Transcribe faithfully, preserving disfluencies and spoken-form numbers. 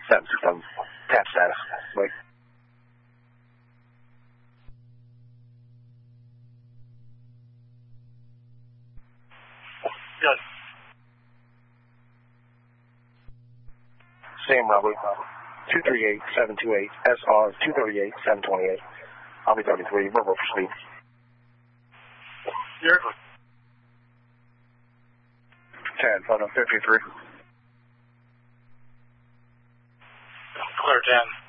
seven six seven. Tap status. Wait. Good. Same level. two three eight seven two eight. S R two three eight seven two eight. I'll be thirty-three. Verbal for speed. You're good. ten. Photo fifty-three. Clear ten.